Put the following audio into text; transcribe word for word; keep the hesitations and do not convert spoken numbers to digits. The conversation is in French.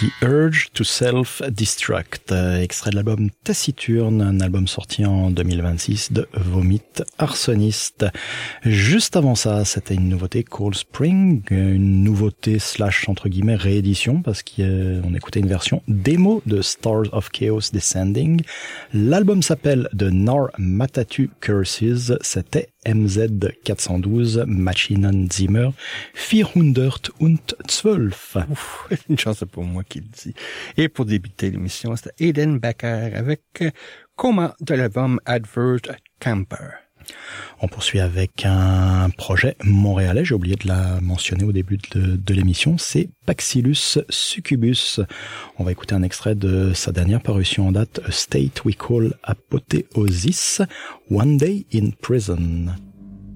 The Urge to Self-Destruct, extrait de l'album Taciturne, un album sorti en deux mille vingt-six de Vomit Arsoniste. Juste avant ça, c'était une nouveauté, Cold Spring, une nouveauté slash entre guillemets réédition parce qu'on écoutait une version démo de Stars of Chaos Descending. L'album s'appelle The Nar Matatu Curses, c'était M Z quatre cent douze, Maschinenzimmer vierhundertzwölf. Ouf, une chance pour moi qui le dit. Et pour débuter l'émission, c'était Eden Becker avec Coma de l'album Advert Camper. On poursuit avec un projet montréalais, j'ai oublié de la mentionner au début de, de l'émission, c'est Paxillus Succubus. On va écouter un extrait de sa dernière parution en date, A State We Call Apotheosis, One Day in Prison.